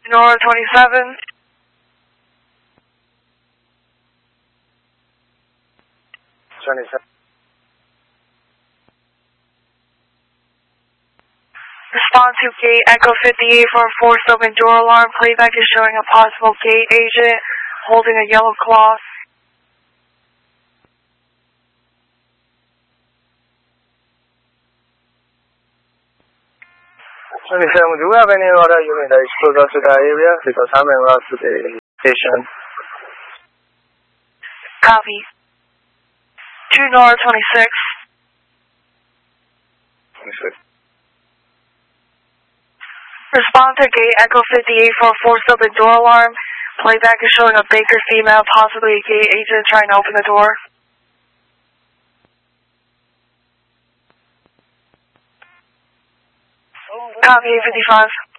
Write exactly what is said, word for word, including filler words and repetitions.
Nora twenty-seven. twenty-seven. Respond to gate Echo fifty-eight for a forced open door alarm. Playback is showing a possible gate agent holding a yellow cloth. twenty-seven, do you have any other unit that is closer to the area? Because I'm en route to the station. Copy. two Nora twenty-six. twenty-six. Respond to gate Echo fifty-eight for a forced open door alarm. Playback is showing a Baker female, possibly a gate agent trying to open the door. Copy, fifty-five.